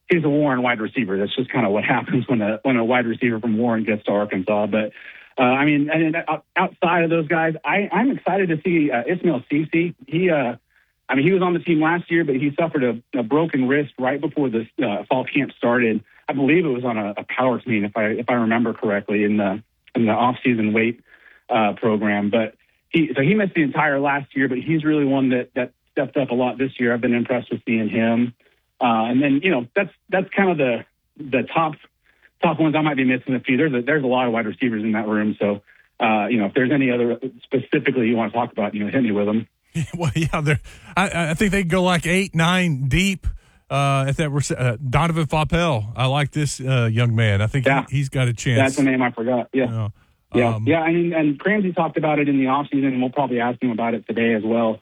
he's a Warren wide receiver. That's just kind of what happens when a wide receiver from Warren gets to Arkansas. But I mean, and outside of those guys, I'm excited to see Ismail Cece. He was on the team last year, but he suffered a broken wrist right before the fall camp started. I believe it was on a power clean, if I remember correctly, in the off-season weight program. But he missed the entire last year, but he's really one that stepped up a lot this year. I've been impressed with seeing him. And then, that's kind of the top ones I might be missing a few. There's a lot of wide receivers in that room. So, if there's any other specifically you want to talk about, hit me with them. Well, yeah, I think they go like 8, 9 deep. If that were Donovan Faupel, I like this young man. I think he's got a chance. That's the name I forgot. Yeah. And Cramsey talked about it in the offseason, and we'll probably ask him about it today as well.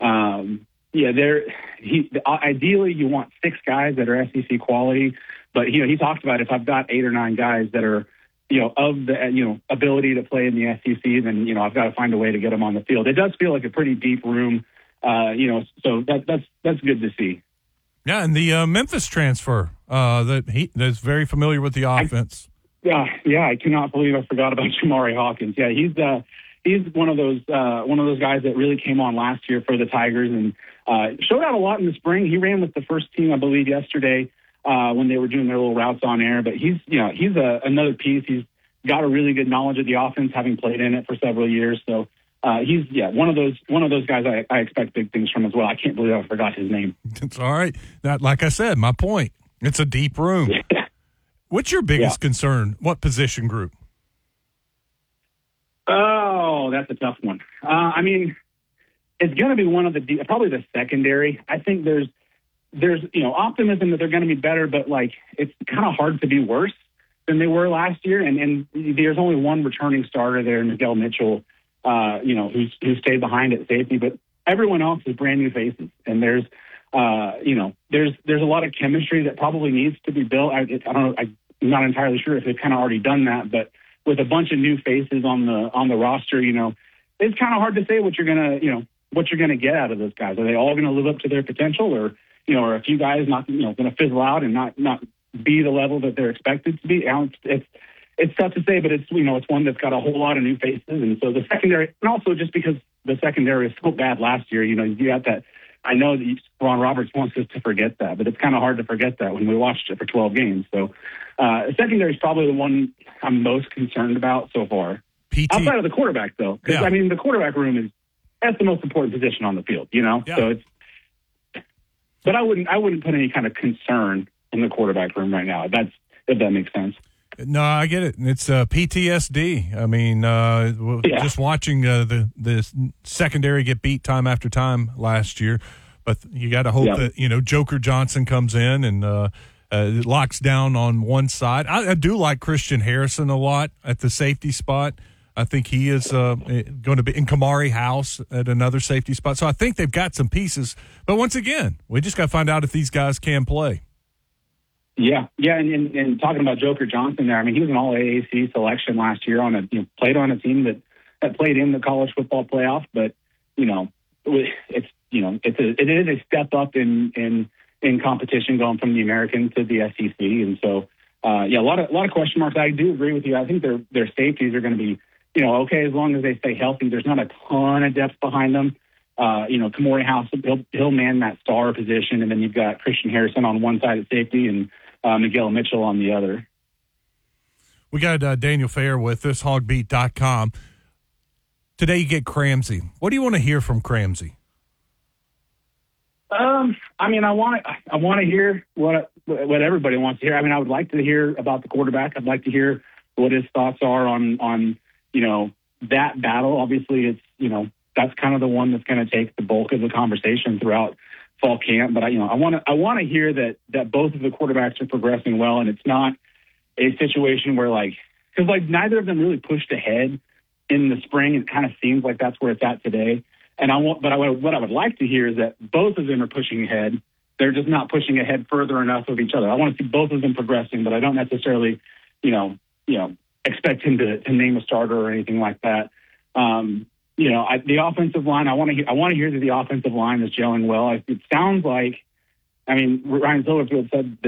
Ideally you want 6 guys that are SEC quality, but he talked about if I've got 8 or 9 guys that are of the ability to play in the SEC, then I've got to find a way to get them on the field. It does feel like a pretty deep room, so that's good to see. Yeah, and the Memphis transfer that's very familiar with the offense. I cannot believe I forgot about Jamari Hawkins. Yeah, he's one of those guys that really came on last year for the Tigers and showed out a lot in the spring. He ran with the first team, I believe, yesterday when they were doing their little routes on air. But he's another piece. He's got a really good knowledge of the offense, having played in it for several years. So he's one of those guys I expect big things from as well. I can't believe I forgot his name. It's all right. Like I said, my point. It's a deep room. What's your biggest concern? What position group? Oh, that's a tough one. It's going to be one of probably the secondary. I think there's optimism that they're going to be better, but it's kind of hard to be worse than they were last year. And there's only one returning starter there, Miguel Mitchell, who stayed behind at safety, but everyone else is brand new faces. And there's a lot of chemistry that probably needs to be built. I don't know. I'm not entirely sure if they've kind of already done that, but with a bunch of new faces on the roster, it's kind of hard to say what you're gonna get out of those guys. Are they all going to live up to their potential, or are a few guys not going to fizzle out and not be the level that they're expected to be? It's tough to say, but it's one that's got a whole lot of new faces, and so the secondary, and also just because the secondary was so bad last year, you got that. I know that Ron Roberts wants us to forget that, but it's kind of hard to forget that when we watched it for 12 games. So secondary is probably the one I'm most concerned about so far. Outside of the quarterback, though. Because, the quarterback room that's the most important position on the field, Yeah. So but I wouldn't put any kind of concern in the quarterback room right now, if that makes sense. No, I get it. It's PTSD. I mean, just watching the secondary get beat time after time last year. But you got to hope that, Joker Johnson comes in and locks down on one side. I do like Christian Harrison a lot at the safety spot. I think he is going to be in Kamari House at another safety spot. So I think they've got some pieces. But once again, we just got to find out if these guys can play. Yeah, and talking about Joker Johnson there, he was an All-AAC selection last year played on a team that played in the college football playoff, but it is a step up in competition going from the American to the SEC, and so a lot of question marks. I do agree with you. I think their safeties are going to be okay as long as they stay healthy. There's not a ton of depth behind them. Kamari House, he'll man that star position, and then you've got Christian Harrison on one side at safety and Miguel Mitchell on the other. We got Daniel Fair with us, hogbeat.com. Today you get Cramsey. What do you want to hear from Cramsey? I want to hear what everybody wants to hear. I would like to hear about the quarterback. I'd like to hear what his thoughts are on that battle. Obviously, it's that's kind of the one that's going to take the bulk of the conversation throughout fall camp. But I want to hear that both of the quarterbacks are progressing well, and it's not a situation where because neither of them really pushed ahead in the spring. It kind of seems like that's where it's at today. And what I would like to hear is that both of them are pushing ahead. They're just not pushing ahead further enough of each other. I want to see both of them progressing, but I don't necessarily, expect him to name a starter or anything like that. The offensive line, I want to hear that the offensive line is gelling well. It sounds like, Ryan Silverfield said